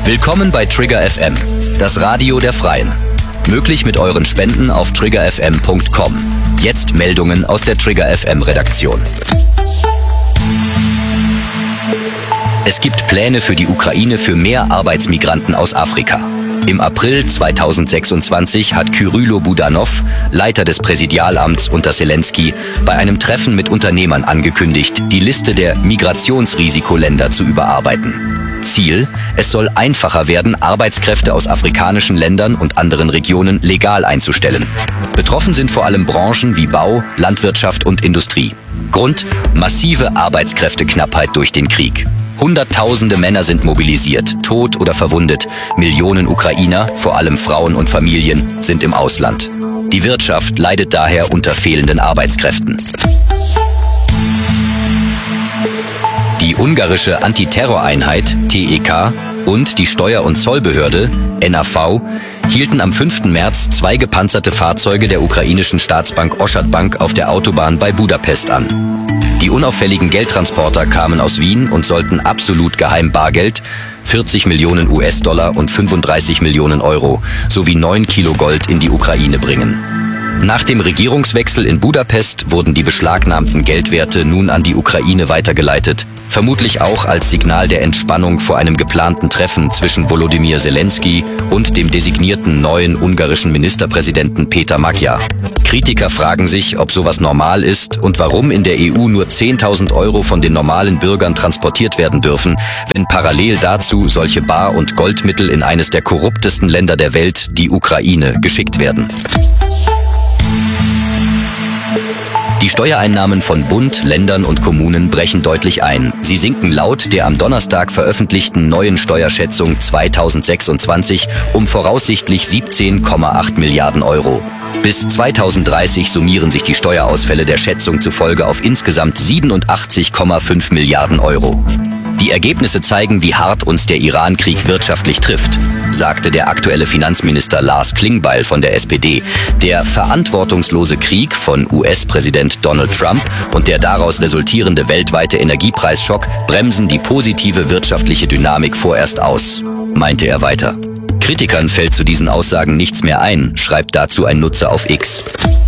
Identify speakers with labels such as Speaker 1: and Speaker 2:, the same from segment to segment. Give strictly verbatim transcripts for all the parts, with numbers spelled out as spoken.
Speaker 1: Willkommen bei Trigger F M, das Radio der Freien. Möglich mit euren Spenden auf trigger f m punkt com. Jetzt Meldungen aus der Trigger F M Redaktion. Es gibt Pläne für die Ukraine für mehr Arbeitsmigranten aus Afrika. Im April zweitausendsechsundzwanzig hat Kyrylo Budanov, Leiter des Präsidialamts unter Selenskyj, bei einem Treffen mit Unternehmern angekündigt, die Liste der Migrationsrisikoländer zu überarbeiten. Ziel: Es soll einfacher werden, Arbeitskräfte aus afrikanischen Ländern und anderen Regionen legal einzustellen. Betroffen sind vor allem Branchen wie Bau, Landwirtschaft und Industrie. Grund: massive Arbeitskräfteknappheit durch den Krieg. Hunderttausende Männer sind mobilisiert, tot oder verwundet. Millionen Ukrainer, vor allem Frauen und Familien, sind im Ausland. Die Wirtschaft leidet daher unter fehlenden Arbeitskräften. Die ungarische Antiterroreinheit T E K und die Steuer- und Zollbehörde N A V hielten am fünften März zwei gepanzerte Fahrzeuge der ukrainischen Staatsbank Oschad Bank auf der Autobahn bei Budapest an. Die unauffälligen Geldtransporter kamen aus Wien und sollten absolut geheim Bargeld, vierzig Millionen U S-Dollar und fünfunddreißig Millionen Euro sowie neun Kilo Gold in die Ukraine bringen. Nach dem Regierungswechsel in Budapest wurden die beschlagnahmten Geldwerte nun an die Ukraine weitergeleitet, vermutlich auch als Signal der Entspannung vor einem geplanten Treffen zwischen Volodymyr Selenskyj und dem designierten neuen ungarischen Ministerpräsidenten Peter Magyar. Kritiker fragen sich, ob sowas normal ist und warum in der E U nur zehntausend Euro von den normalen Bürgern transportiert werden dürfen, wenn parallel dazu solche Bar- und Goldmittel in eines der korruptesten Länder der Welt, die Ukraine, geschickt werden. Die Steuereinnahmen von Bund, Ländern und Kommunen brechen deutlich ein. Sie sinken laut der am Donnerstag veröffentlichten neuen Steuerschätzung zweitausendsechsundzwanzig um voraussichtlich siebzehn Komma acht Milliarden Euro. Bis zweitausenddreißig summieren sich die Steuerausfälle der Schätzung zufolge auf insgesamt siebenundachtzig Komma fünf Milliarden Euro. Die Ergebnisse zeigen, wie hart uns der Iran-Krieg wirtschaftlich trifft, sagte der aktuelle Finanzminister Lars Klingbeil von der S P D. Der verantwortungslose Krieg von U S-Präsident Donald Trump und der daraus resultierende weltweite Energiepreisschock bremsen die positive wirtschaftliche Dynamik vorerst aus, meinte er weiter. Kritikern fällt zu diesen Aussagen nichts mehr ein, schreibt dazu ein Nutzer auf X.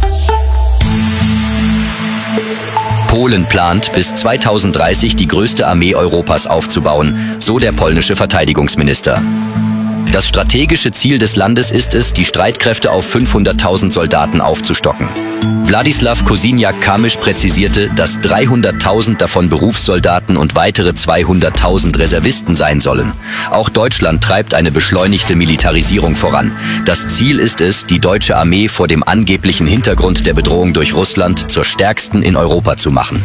Speaker 1: Polen plant, bis zweitausenddreißig die größte Armee Europas aufzubauen, so der polnische Verteidigungsminister. Das strategische Ziel des Landes ist es, die Streitkräfte auf fünfhunderttausend Soldaten aufzustocken. Władysław Kosiniak-Kamysz präzisierte, dass dreihunderttausend davon Berufssoldaten und weitere zweihunderttausend Reservisten sein sollen. Auch Deutschland treibt eine beschleunigte Militarisierung voran. Das Ziel ist es, die deutsche Armee vor dem angeblichen Hintergrund der Bedrohung durch Russland zur stärksten in Europa zu machen.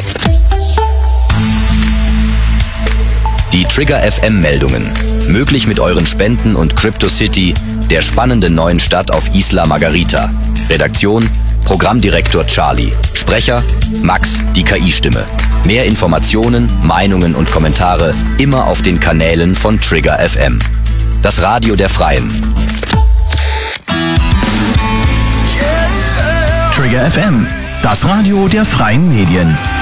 Speaker 1: Die Trigger F M-Meldungen. Möglich mit euren Spenden und CryptoCity, der spannenden neuen Stadt auf Isla Margarita. Redaktion: Programmdirektor Charlie. Sprecher: Max, die K I-Stimme. Mehr Informationen, Meinungen und Kommentare immer auf den Kanälen von Trigger F M. Das Radio der Freien.
Speaker 2: Trigger F M, das Radio der Freien Medien.